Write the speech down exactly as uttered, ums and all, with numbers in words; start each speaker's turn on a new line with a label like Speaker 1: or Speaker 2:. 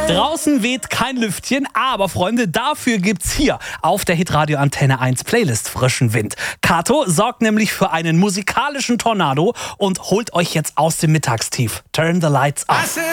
Speaker 1: Draußen weht kein Lüftchen, aber Freunde, dafür gibt's hier auf der Hitradio Antenne eins Playlist frischen Wind. Kato sorgt nämlich für einen musikalischen Tornado und holt euch jetzt aus dem Mittagstief. Turn the lights off.